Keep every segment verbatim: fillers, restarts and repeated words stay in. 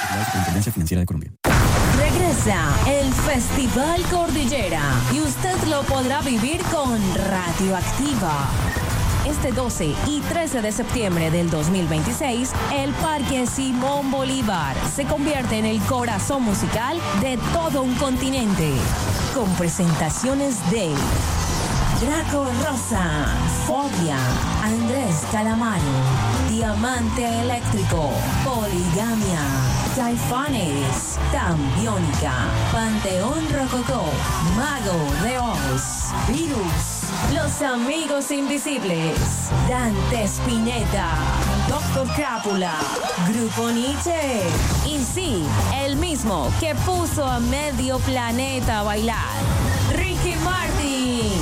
La Superintendencia Financiera de Colombia. Regresa el Festival Cordillera y usted lo podrá vivir con Radioactiva. Este doce y trece de septiembre del dos mil veintiséis, el Parque Simón Bolívar se convierte en el corazón musical de todo un continente, con presentaciones de Draco Rosa, Fobia, Andrés Calamaro, Diamante Eléctrico, Poligamia, Caifanes, Tambiónica, Panteón Rococó, Mago de Oz, Virus, Los Amigos Invisibles, Dante Spinetta, Doctor Crápula, Grupo Nietzsche y sí, el mismo que puso a medio planeta a bailar, Ricky Martin.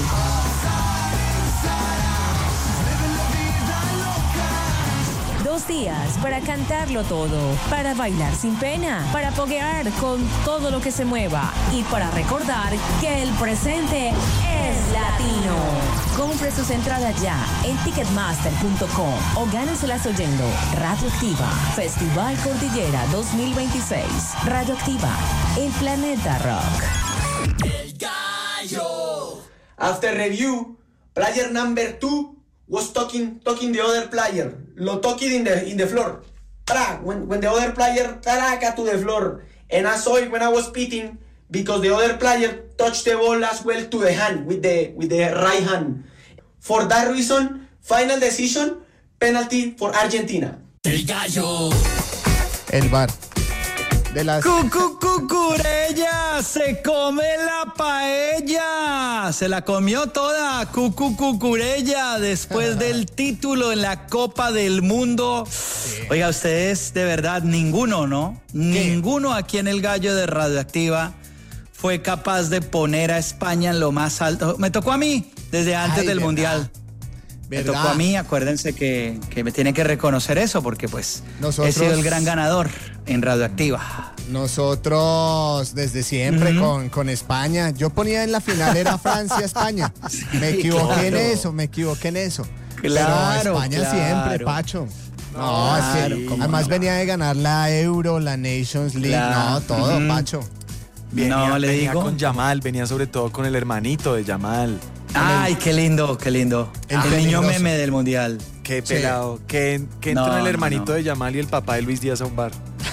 Dos días para cantarlo todo, para bailar sin pena, para poguear con todo lo que se mueva y para recordar que el presente es latino. Compre sus entradas ya en ticketmaster punto com o gáneselas oyendo Radioactiva, Festival Cordillera dos mil veintiséis. Radioactiva, el planeta rock. El gallo. After review, player number two was talking talking the other player. Lo talking in the in the floor. Tra, when when the other player taraca to the floor. And I saw it when I was spitting because the other player touched the ball as well to the hand with the with the right hand. For that reason, final decision, penalty for Argentina. El gallo. El bar. De las... ¡Cucu, cucurella! ¡Se come la paella! Se la comió toda, Cucu, cucurella, después del título en la Copa del Mundo. Sí. Oiga, ustedes, de verdad, ninguno, ¿no? ¿Qué? Ninguno aquí en el Gallo de Radioactiva fue capaz de poner a España en lo más alto. Me tocó a mí, desde antes Ay, del ¿verdad? Mundial. ¿Verdad? Me tocó a mí, acuérdense que, que me tienen que reconocer eso, porque pues Nosotros... he sido el gran ganador en Radioactiva. Nosotros desde siempre uh-huh. con, con España. Yo ponía en la final era Francia-España. Sí, me equivoqué claro. en eso, me equivoqué en eso. Claro, Pero España claro. siempre, Pacho. No, claro, es que además no? venía de ganar la Euro, la Nations League, claro. no, todo, uh-huh. Pacho. Venía, no, le venía digo. con Yamal, venía sobre todo con el hermanito de Yamal. Ay, qué lindo, qué lindo. El, el niño meme del mundial. Qué pelado. Sí. Que, que entra no, el hermanito no. de Yamal y el papá de Luis Díaz a un bar.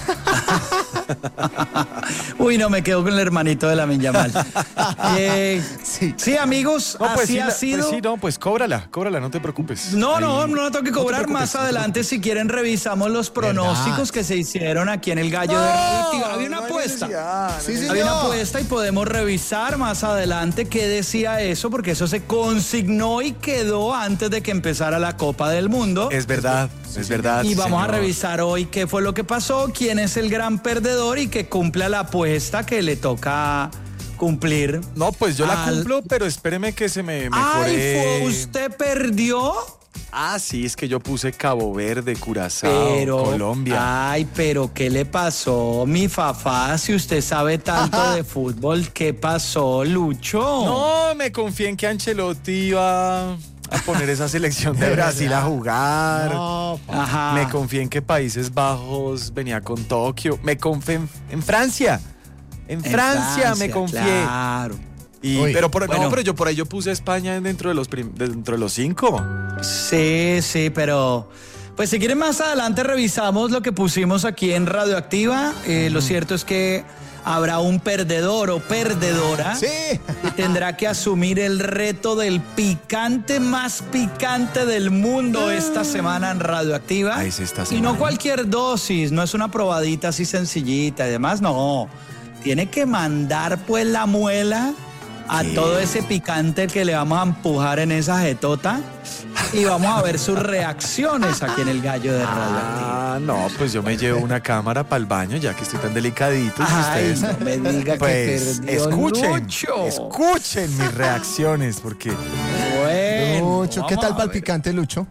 Uy, no, me quedo con el hermanito de Lamine Yamal. eh, sí. sí, amigos, no, pues así sí, ha la, sido. Pues sí, no, pues cóbrala, cóbrala, no te preocupes. No, Ahí, no, no, no tengo que cobrar. No más adelante, si quieren, revisamos los pronósticos ¿verdad? Que se hicieron aquí en el Gallo no, de Radioactiva. Había una no apuesta. No sí, sí, Había una apuesta y podemos revisar más adelante qué decía eso, porque eso se consignó y quedó antes de que empezara la Copa del Mundo. Es verdad, sí, es verdad. Y sí, vamos señor. a revisar hoy qué fue lo que pasó, quién es el gran perdedor y que cumpla la apuesta que le toca cumplir. No, pues yo al... la cumplo, pero espéreme que se me mejore. Ay, ¿fue usted perdió? Ah, sí, es que yo puse Cabo Verde, Curazao, pero, Colombia. Ay, pero ¿qué le pasó, mi Fafá? Si usted sabe tanto Ajá. de fútbol, ¿qué pasó, Lucho? No, me confié en que Ancelotti iba a poner esa selección de Brasil a jugar. No, Ajá. Me confié en que Países Bajos venía con Tokio. Me confié en, en Francia. En, en Francia, Francia me confié. Claro. Y, Uy, pero, por, bueno. no, pero yo por ahí yo puse a España dentro de los prim, dentro de los cinco. Sí, sí, pero pues si quieren más adelante revisamos lo que pusimos aquí en Radioactiva. Eh, uh-huh. Lo cierto es que habrá un perdedor o perdedora sí. que tendrá que asumir el reto del picante más picante del mundo esta semana en Radioactiva. Ahí sí está semana. Y no cualquier dosis, no es una probadita así sencillita y demás, no. Tiene que mandar pues la muela a ¿Qué? Todo ese picante que le vamos a empujar en esa jetota y vamos a ver sus reacciones aquí en el Gallo de Radioactiva. Ah, no, pues yo me llevo una cámara para el baño ya que estoy tan delicadito. Ay, ustedes, no me diga pues, que perdió escuchen, Lucho. Escuchen mis reacciones porque... Bueno, Lucho, ¿qué tal para el picante, Lucho?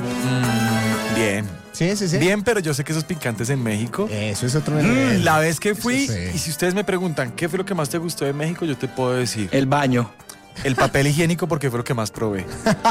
Mm, bien. Sí, sí, sí. Bien, pero yo sé que esos picantes en México. Eso es otro nivel. Mm, la vez que fui, sí. y si ustedes me preguntan qué fue lo que más te gustó de México, yo te puedo decir. El baño. El papel higiénico porque fue lo que más probé.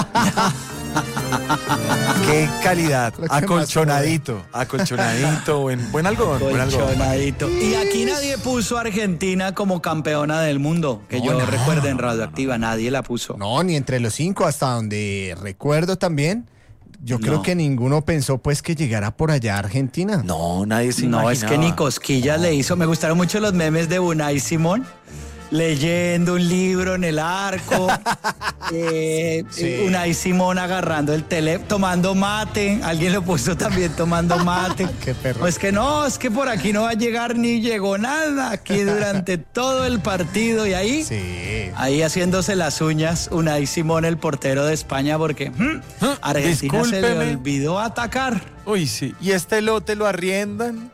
Qué calidad. Acolchonadito, acolchonadito, buen, buen algodón, buen algodón. Acolchonadito. Y aquí nadie puso a Argentina como campeona del mundo, que No, yo no, recuerde en no, Radioactiva, nadie la puso. No, ni entre los cinco, hasta donde recuerdo también. Yo creo No. que ninguno pensó pues que llegara por allá a Argentina. No, nadie se No, imaginaba. es que ni cosquillas le hizo. Me gustaron mucho los memes de Unai Simón leyendo un libro en el arco. eh, Sí. Unai Simón agarrando el teléfono, tomando mate. Alguien lo puso también tomando mate. Qué perro. Pues que no, es que por aquí no va a llegar ni llegó nada. Aquí durante todo el partido y ahí. Sí. Ahí haciéndose las uñas, Unai Simón, el portero de España, porque mm, Argentina se le Discúlpeme. olvidó atacar. Uy, sí. Y este lote lo arriendan.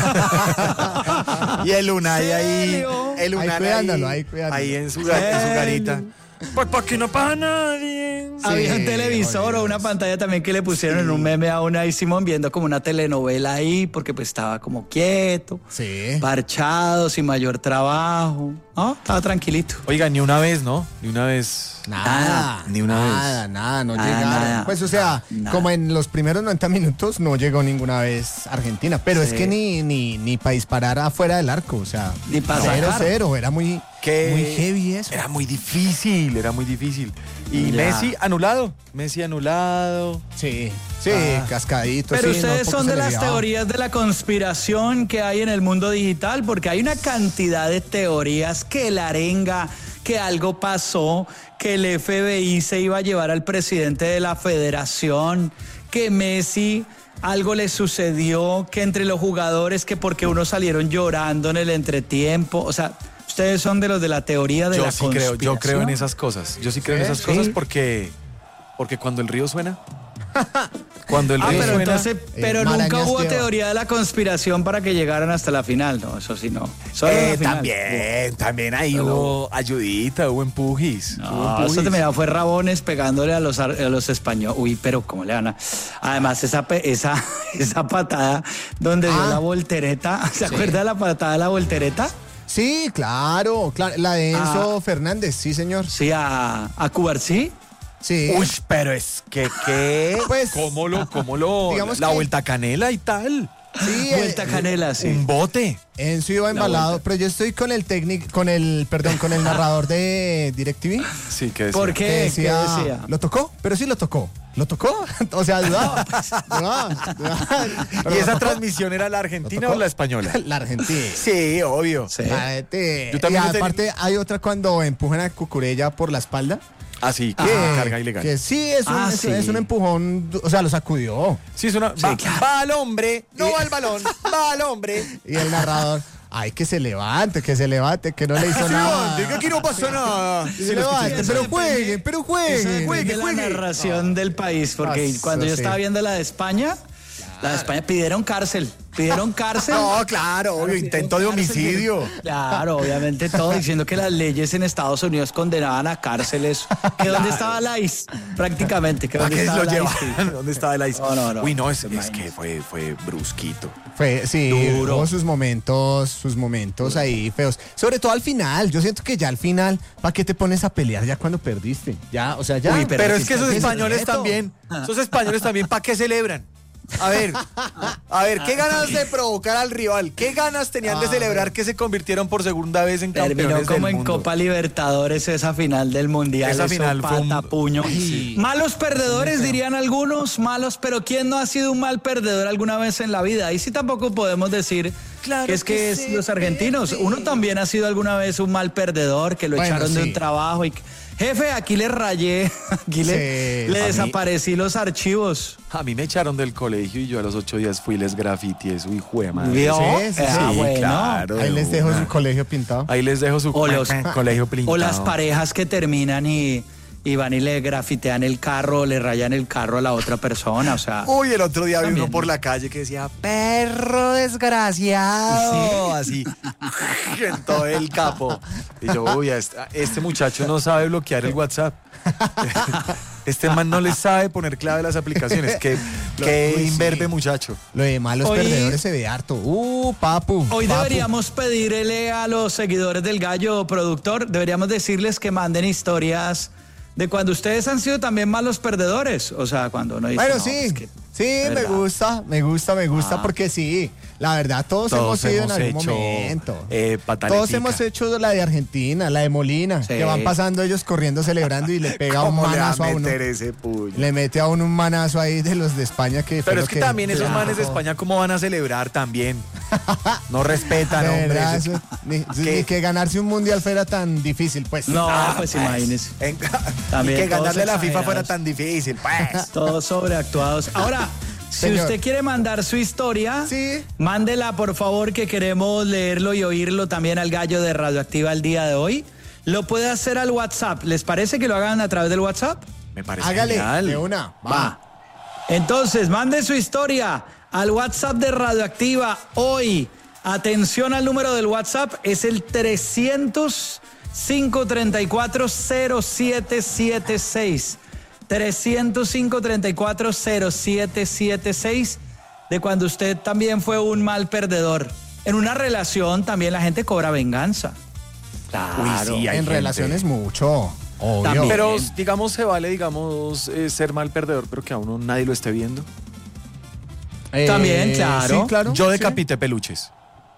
Y el Unai ahí. ¿Serio? El Unai Ahí cuidándolo, ahí cuidándolo. ahí en su, ga- en su ¿Serio? garita. Pues para que no pasa nadie. Había un Sí, televisor o una pantalla también que le pusieron en un meme a Unai Simón viendo como una telenovela ahí, porque pues estaba como quieto, Sí. parchado, sin mayor trabajo. ¿No? Estaba tranquilito. Oiga, ni una vez, ¿no? Ni una vez. Nada, Ni una vez. Nada, nada, no Nada, llegaron. nada. Pues o sea, Nada. como en los primeros noventa minutos no llegó ninguna vez Argentina, pero es Sí. que ni, ni, ni para disparar afuera del arco, o sea, Ni pa' cero sacar. cero, era muy, Que muy heavy eso. Era muy difícil, era muy difícil. Y Ya. Messi anulado. Messi anulado. Sí, sí, Ah. cascadito. Pero sí, no, ustedes poco son se de le las viaba. teorías de la conspiración que hay en el mundo digital, porque hay una cantidad de teorías que la arenga, que algo pasó, que el F B I se iba a llevar al presidente de la federación, que Messi algo le sucedió, que entre los jugadores, que porque unos salieron llorando en el entretiempo, o sea, ustedes son de los de la teoría de Yo la sí creo, conspiración. yo creo en esas cosas. Yo sí creo en ¿Sí? esas cosas Sí. porque, porque cuando el río suena, cuando el Ah, río pero suena, entonces, pero nunca Marañas hubo lleva. teoría de la conspiración para que llegaran hasta la final, no, eso sí no. Solo en eh, la final. también, también ahí Pero- hubo ayudita, hubo empujis. hubo No, empujis. eso también fue Rabones pegándole a los, ar- a los españoles. Uy, pero ¿cómo le van a...? Además, esa, pe- esa, esa patada donde dio Ah. la voltereta, ¿se acuerda de la patada de la voltereta? Sí, claro, claro, la de Enzo Fernández, sí, señor. Sí, a, a Cubarsí. Sí. Uy, pero es que, ¿qué? Pues, ¿Cómo lo, cómo lo, digamos la que- vuelta canela y tal? sí, eh, Vuelta Canela, sí. Un bote. Enzo iba embalado, pero yo estoy con el técnico, con el, perdón, con el narrador de DirecTV. Sí, que decía. ¿Por que qué? ¿Qué decía, decía? ¿lo tocó? Pero sí lo tocó. ¿Lo tocó? O sea, dudaba. dudaba, dudaba. ¿Y esa transmisión era la argentina tocó? o la española? La Argentina. Sí, obvio. Sí. La gente- Yo también y lo tenía- aparte hay otra cuando empujan a Cucurella por la espalda. Así, que Que, carga ilegal. que sí, es un, Ah, es, sí. es un empujón, o sea, lo sacudió. Sí, es una. Sí, va, claro. va al hombre, no va al balón, va al hombre. Y el narrador, ay, que se levante, que se levante, que no le hizo Sí, nada. diga que aquí no pasa nada. Que Sí, se lo escuché. levante, Eso pero depende- jueguen, pero Eso jueguen. depende juegue, de la juegue. narración del país, porque Ah, eso cuando yo sí. estaba viendo la de España, la de España pidieron cárcel, pidieron cárcel. No, claro, obvio, intento de homicidio. Claro, obviamente todo diciendo que las leyes en Estados Unidos condenaban a cárceles. ¿Que dónde estaba la I C E? Prácticamente. ¿Que ¿Para dónde qué estaba lo la I C E? llevaron? ¿Dónde estaba el ice? No, no, no. Uy, no, es, es Imagínate. que fue, fue brusquito. Fue, sí, Duro. hubo sus momentos, sus momentos ahí feos. Sobre todo al final. Yo siento que ya al final, ¿para qué te pones a pelear ya cuando perdiste? Ya, o sea, ya. Uy, Pero, Pero es si que esos estás españoles respeto. también, esos españoles también, ¿para qué celebran? A ver, a ver, ¿qué ganas de provocar al rival? ¿Qué ganas tenían de Ah, celebrar que se convirtieron por segunda vez en Terminó campeones como del en mundo? Copa Libertadores esa final del Mundial. Esa eso, final fue un- pata, puño. Ay. Malos perdedores, dirían algunos, malos, pero ¿quién no ha sido un mal perdedor alguna vez en la vida? Ahí sí tampoco podemos decir Claro que es que, que es se los argentinos. pierde. Uno también ha sido alguna vez un mal perdedor, que lo Bueno, echaron de sí. un trabajo y... Jefe, aquí le rayé, aquí le, Sí, le a mí- desaparecí los archivos. A mí me echaron del colegio y yo a los ocho días fui les graffiti, eso, hijo de madre. ¿Vio? sí, sí, Ah, sí, bueno. claro. Ahí les dejo una. su colegio pintado. Ahí les dejo su O los- colegio pintado. O las parejas que terminan y, y van y le grafitean el carro, le rayan el carro a la otra persona, o sea... Uy, el otro día vi También. uno por la calle que decía, perro desgraciado, así, en todo el capo. Y yo, uy, este, este muchacho no sabe bloquear el WhatsApp. Este man no le sabe poner clave a las aplicaciones. Qué, qué Uy, imberbe, sí. muchacho. Lo de malos Hoy- perdedores se ve harto. Uh, papu. Hoy papu. deberíamos pedirle a los seguidores del Gallo productor, deberíamos decirles que manden historias de cuando ustedes han sido también malos perdedores. O sea, cuando uno dice, Bueno, no, sí, es que- sí, me ¿verdad? gusta, me gusta, me gusta, Ah. porque sí, la verdad, todos, Todos hemos ido en hemos algún hecho, momento. eh, pataletica. Todos hemos hecho la de Argentina, la de Molina, Sí. que van pasando ellos corriendo, celebrando y le pega un ¿Cómo le va a manazo a uno. meter ese puño? Le mete a uno un manazo ahí de los de España que fue Pero lo es que, también esos Claro. manes de España, ¿cómo van a celebrar también? No respetan, De hombre. verdad, Eso- eso- ni, ¿Qué? ni que ganarse un mundial fuera tan difícil, pues. No, Ah, pues pues. imagínese. En- También y que todos ganarle a la FIFA exagerados. fuera tan difícil, pues. Todos sobreactuados. Ahora, si Señor. usted quiere mandar su historia, Sí. mándela por favor, que queremos leerlo y oírlo también al Gallo de Radioactiva el día de hoy. Lo puede hacer al WhatsApp. ¿Les parece que lo hagan a través del WhatsApp? Me parece Hágale, genial. de una, va. Va. Entonces, mande su historia al WhatsApp de Radioactiva hoy. Atención al número del WhatsApp, es el trescientos, cinco treinta y cuatro, cero siete siete seis. trescientos, cinco treinta y cuatro, cero siete siete seis, de cuando usted también fue un mal perdedor. En una relación también la gente cobra venganza. Claro. Uy, sí, hay En gente. relaciones mucho, obvio. También. Pero, digamos, se vale, digamos, eh, ser mal perdedor, pero que a uno nadie lo esté viendo. Eh, También, claro. Sí, claro. Yo sí. decapité peluches.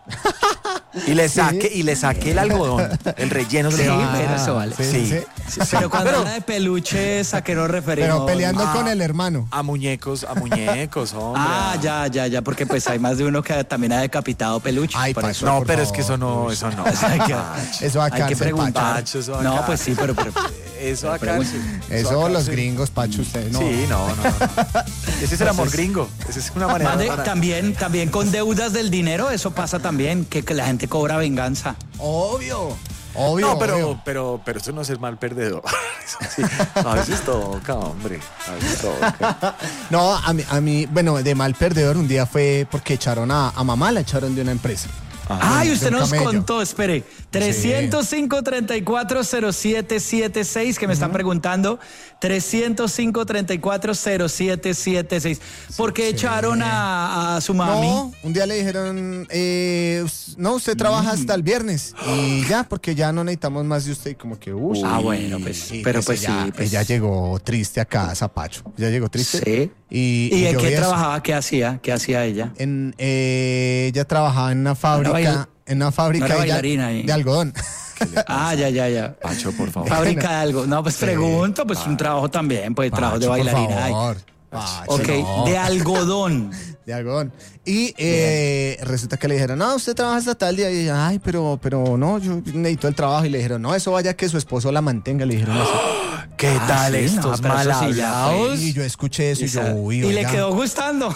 Y le saqué, y le saqué el algodón, el relleno Sí, del pero algodón. eso vale. Sí, Sí. sí, sí. Pero cuando habla de peluches, ¿a qué nos referimos? Pero peleando Ah. con el hermano. A muñecos, a muñecos, hombre. Ah, ya, ya, ya, porque pues hay más de uno que también ha decapitado peluches. Ay, por Pacho, eso. No, por pero es favor. que eso no, eso no. O sea, que- Eso va a hay que cárcel, preguntar. Pacho, eso va a No, cárcel. pues sí, pero, pero Eso a Pero cárcel. Eso a los cárcel. gringos, Pacho, ustedes no. Sí, no, no. no. Ese es el amor gringo. Esa es una manera mande, para- también, también con deudas del dinero, eso pasa también, que, que la gente cobra venganza. Obvio. Obvio. No, pero, obvio. pero, pero eso no es ser mal perdedor. Eso sí, a veces toca, hombre. A veces toca. No, a mí, a mí, bueno, de mal perdedor un día fue porque echaron a, a mamá, la echaron de una empresa. Ay, de usted un nos camello. contó, espere, trescientos cinco, treinta y cuatro, cero siete siete seis, que me están preguntando, trescientos cinco, treinta y cuatro, cero siete siete seis. ¿Por qué echaron a, a su mami? No, un día le dijeron, eh, us- no, usted trabaja hasta el viernes. Y ya, porque ya no necesitamos más de usted. Y como que, uy. Ah, bueno, pues, Y pero pues ella, sí, pues- ella llegó triste a casa, Pacho. Ella llegó triste. Sí. Y, ¿Y y en yo qué vi eso. trabajaba? ¿Qué hacía? ¿Qué hacía ella? En, eh, ella trabajaba en una fábrica, baila- en una fábrica no era de, bailarina ahí. de algodón. Ah, ya, ya, ya. Pacho, por favor. Fábrica de algo. No, pues Sí. pregunto, pues un trabajo también, pues trabajo de Pacho, por bailarina. ahí. favor. Pacho, Ok, no. de algodón. De algodón. Y eh, resulta que le dijeron, no, usted trabaja hasta tal día. Y ella, ay, pero, pero no, yo necesito el trabajo. Y le dijeron, no, eso vaya que su esposo la mantenga. Le dijeron así. ¿Qué Ah, tal sí, estos no, pero eso mal sí ya hablados? Y yo escuché eso y, Y, yo, sa- uy, y le oiga. quedó gustando.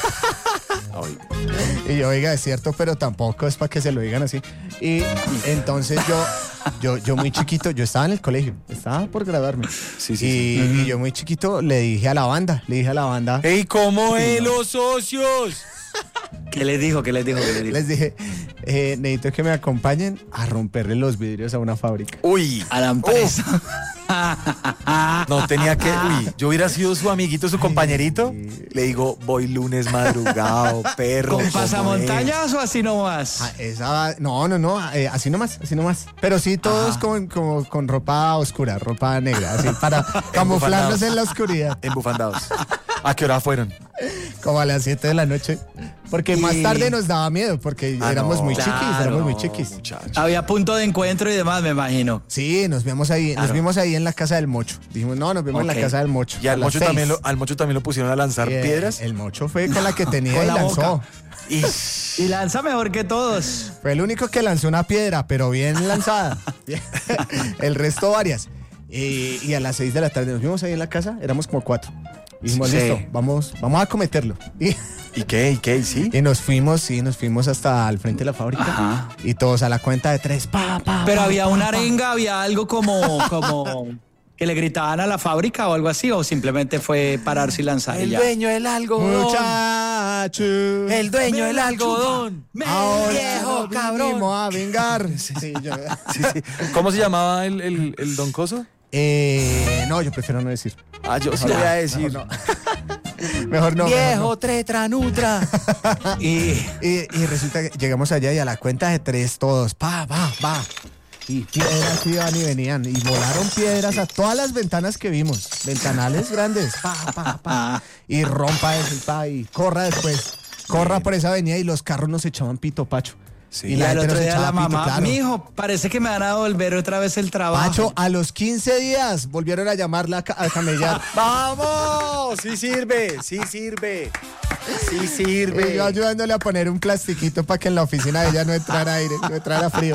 Y yo, oiga, es cierto, pero tampoco es para que se lo digan así. Y entonces yo, yo, yo muy chiquito, yo estaba en el colegio, estaba por graduarme. Sí, sí, y, y yo muy chiquito le dije a la banda, le dije a la banda, ¡Ey, cómo es los socios! ¿Qué les dijo? ¿Qué les dijo? ¿Qué les dijo? les dije, eh, necesito que me acompañen a romperle los vidrios a una fábrica. Uy, A la empresa. no tenía que. Uy, yo hubiera sido su amiguito, su compañerito. Le digo, voy lunes madrugado, perro. ¿Con ¿cómo pasamontañas o así nomás? Ah, esa, no, no, no, eh, así nomás, así nomás. Pero sí, todos con, como, con ropa oscura, ropa negra, así para camuflarnos en la oscuridad. es? Embufandados. ¿A qué hora fueron? Como a las siete de la noche. Porque más Y- tarde nos daba miedo, porque Ah, éramos no, muy chiquis, claro, éramos muy No, chiquis. muchacho. Había punto de encuentro y demás, me imagino. Sí, nos vimos ahí, nos Claro. vimos ahí en la casa del Mocho. Dijimos, no, nos vimos en Ok. la casa del Mocho. Y a al las mocho, seis. también lo, al mocho también lo pusieron a lanzar Y, eh, piedras. El Mocho fue con la que tenía Con y la lanzó. boca. Y Y lanza mejor que todos. Fue el único que lanzó una piedra, pero bien lanzada. El resto varias. Y, y a las seis de la tarde nos vimos ahí en la casa, éramos como cuatro. Y dijimos, Sí. listo, vamos, vamos a cometerlo. Y, ¿Y qué? ¿Y qué? ¿Y sí? y nos fuimos, sí, nos fuimos hasta al frente de la fábrica. Ajá. Y todos a la cuenta de tres, pa, pa, Pero pa, había pa, una pa. arenga, había algo como, como que le gritaban a la fábrica o algo así, o simplemente fue pararse y lanzar y El ya. dueño del algodón. Muchacho. El dueño del algodón. Ahora viejo nos cabrón. vinimos a vengar. Sí, yo- Sí, sí. ¿Cómo se llamaba el, el, el don Coso? Eh, no, yo prefiero no decir. Ah, yo sí lo voy a decir. Mejor no. Mejor no. Viejo, mejor no. tretranutra. y, y, y resulta que llegamos allá y a la cuenta de tres todos, pa, va, va. Y piedras iban y venían. Y volaron piedras a todas las ventanas que vimos. Ventanales grandes, pa, pa, pa. Y rompa eso, pa, y corra después. Corra Bien. por esa avenida y los carros nos echaban pito, Pacho. Sí. Y, y la el otro día la mamá, claro. mijo, parece que me van a devolver otra vez el trabajo. Pacho, a los quince días volvieron a llamarla a camellar. ¡Vamos! Sí sirve, sí sirve. Sí sirve. Y yo ayudándole a poner un plastiquito para que en la oficina de ella no entrara aire, no entrara frío.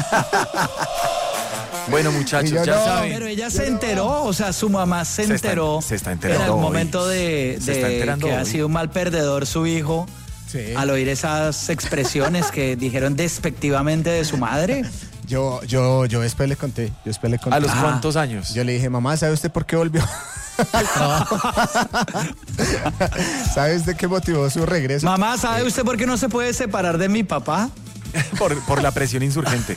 Bueno, muchachos, ya no, saben. Pero ella se enteró, o sea, su mamá se, se enteró. Está, se está enterando. En el hoy. momento de, de que hoy. ha sido un mal perdedor su hijo. Sí. Al oír esas expresiones que dijeron despectivamente de su madre. Yo, yo, yo después le conté, yo después le conté. ¿A los ah, cuántos años? Yo le dije, mamá, ¿sabe usted por qué volvió al trabajo? ¿Sabe usted qué motivó su regreso? Mamá, ¿sabe usted por qué no se puede separar de mi papá? por, por la presión insurgente.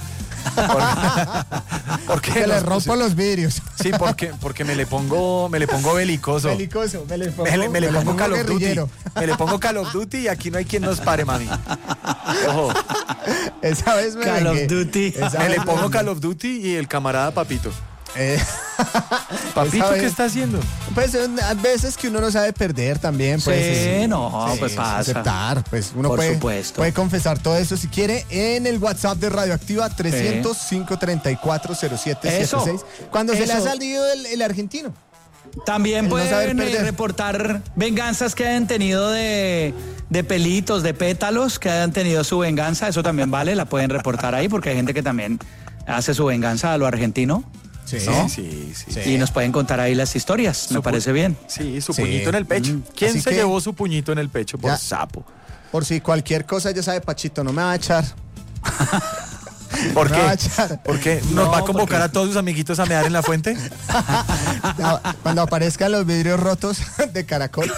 Porque que le rompo los vidrios. Sí, porque, porque me le pongo me le pongo belicoso. Belicoso, me le pongo, me le, me le me pongo, pongo Call of guerrillero. Duty. Me le pongo Call of Duty y aquí no hay quien nos pare, mami. Ojo. Esa vez me Call vengué. of Duty. Esa me le pongo Call of Duty y el camarada Papito. Eh, Papito, ¿qué está haciendo? Pues a veces que uno no sabe perder también. Pues, sí, es, no, sí, pues pasa. Aceptar, pues uno Por puede, supuesto. puede confesar todo eso si quiere en el WhatsApp de Radioactiva trescientos, cinco treinta y cuatro, cero siete setenta y seis. Cuando eso. se le ha salido el, el argentino. También el pueden no reportar venganzas que hayan tenido de, de pelitos, de pétalos, que hayan tenido su venganza. Eso también vale, la pueden reportar ahí porque hay gente que también hace su venganza a lo argentino. Sí, ¿no? sí, sí, sí. Y nos pueden contar ahí las historias, su me parece bien. Sí, su sí. puñito en el pecho. ¿Quién Así se que, llevó su puñito en el pecho por ya, sapo? Por si cualquier cosa, ya sabe, Pachito, no me va a echar. ¿Por no qué? Me va a echar. ¿Por qué? ¿Nos no, va a convocar porque... a todos sus amiguitos a mear en la fuente? Cuando aparezcan los vidrios rotos de Caracol.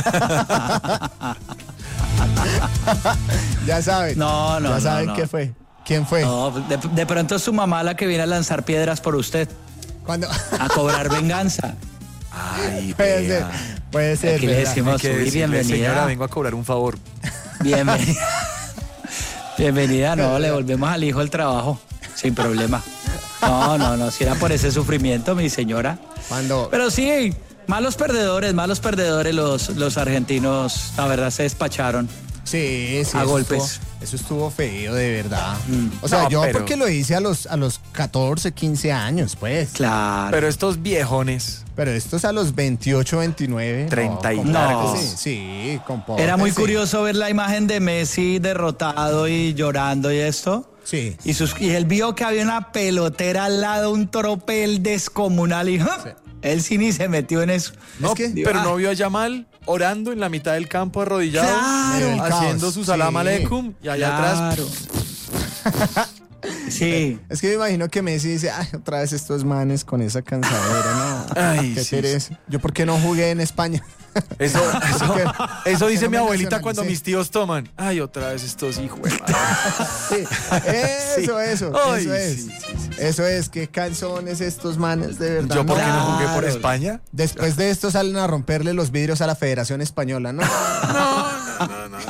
Ya saben. No, no, Ya saben no, no. qué fue. ¿Quién fue? No, de, de pronto es su mamá la que viene a lanzar piedras por usted. Cuando... A cobrar venganza. Ay, puede vea. ser, puede ser. Aquí le decimos, que uy, decirle, bienvenida. señora, vengo a cobrar un favor. Bienvenida. Bienvenida, no, le volvemos al hijo el trabajo, sin problema. No, no, no, si era por ese sufrimiento, mi señora. Cuando... Pero sí, malos perdedores, malos perdedores los, los argentinos, la verdad, se despacharon. Sí, sí. A eso golpes. Estuvo, eso estuvo feo, de verdad. Mm. O sea, No, yo pero- porque lo hice a los, a los catorce, quince años, pues. Claro. Pero estos viejones. Pero estos a los veintiocho, veintinueve. treinta y no, largos. Sí, sí, compórtense. Era muy curioso ver la imagen de Messi derrotado y llorando y esto. Sí. Y, sus, y él vio que había una pelotera al lado, un tropel descomunal y ¡ja! Sí. Él sí ni se metió en eso. No, que- pero Ah. no vio a Yamal orando en la mitad del campo arrodillado, Claro. El haciendo caos, su salam sí. aleikum y allá atrás. Claro. Sí. Es que me imagino que Messi dice, ay, otra vez estos manes con esa cansadera, no. Ay, qué sí, pereza. Yo, ¿por qué no jugué en España? Eso, eso, ¿Qué? eso dice no mi me abuelita cuando nacionalicé? mis tíos toman. Ay, otra vez estos hijos. de madre. Sí. Eso, Sí. eso, Ay, eso es. sí, sí, sí. Eso es, qué canzones estos manes, de verdad. Yo, ¿por qué no Claro. jugué por España? Después de esto salen a romperle los vidrios a la Federación Española, ¿no? No, no, no, no.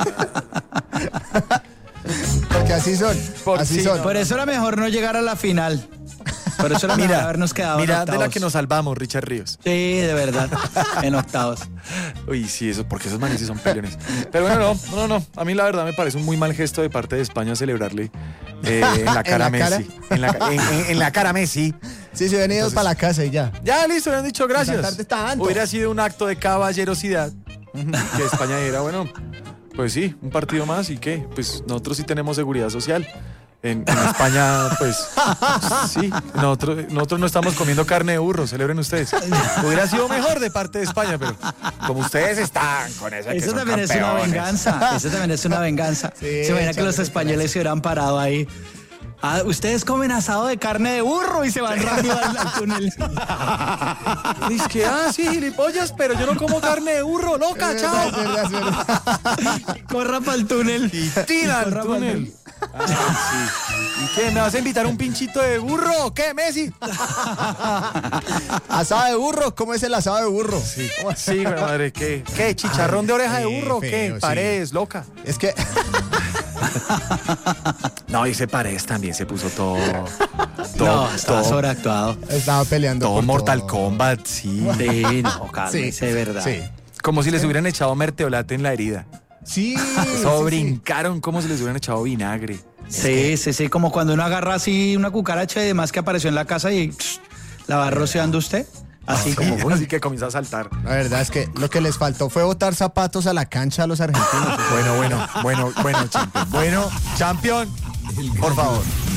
Porque así son, Por así sí, son. no. Por eso era mejor no llegar a la final. Por eso era mejor Mira, habernos quedado mira en de octavos. la que nos salvamos, Richard Ríos. Sí, de verdad, en octavos. Uy, sí, eso, porque esos manes sí son peleones. Pero bueno, no, no, no. A mí la verdad me parece un muy mal gesto de parte de España celebrarle eh, en la cara a ¿En la Messi. En la, ca- en, en- en la cara a Messi. Sí, se ven idos Entonces- para la casa y ya. Ya, listo, le han dicho gracias. Esta tarde está tanto. Hubiera sido un acto de caballerosidad que España dijera, bueno, pues sí, un partido más y qué. Pues nosotros sí tenemos seguridad social. En, en España, pues sí, nosotros, nosotros no estamos comiendo carne de burro, celebren ustedes. Hubiera sido mejor de parte de España, pero como ustedes están con esa que Eso son también es una campeones. venganza. Eso también es una venganza. Sí, Se imagina que échale, los échale. españoles se hubieran parado ahí. Ah, ustedes comen asado de carne de burro y se van rápido al, al túnel. Dice que, ah, sí, gilipollas, pero yo no como carne de burro, loca, Es chao. verdad, es verdad, es verdad. Corra para el túnel. Y tira al Corra pa'l túnel. Ah, sí. ¿Y qué? ¿Me vas a invitar un pinchito de burro o qué, Messi? ¿Asado de burro? ¿Cómo es el asado de burro? Sí, sí, güey, madre, ¿qué? ¿Qué? ¿Chicharrón de oreja de burro o qué? feo, sí. Paredes, loca. Es que... No, y ese Paredes también se puso todo... No, estaba sobreactuado. Estaba peleando Todo por Mortal todo. Kombat, sí. Sí, no, cálmese, Sí, de verdad. Sí. Como si les hubieran echado merteolate en la herida. Sí. Eso sí, brincaron como si les hubieran echado vinagre. Sí, sí, sí, como cuando uno agarra así una cucaracha y demás que apareció en la casa y psh, la va rociando usted. Así como, Como así que comienza a saltar. La verdad es que lo que les faltó fue botar zapatos a la cancha a los argentinos. Bueno, bueno, bueno, bueno, champion. Bueno, champion, por favor.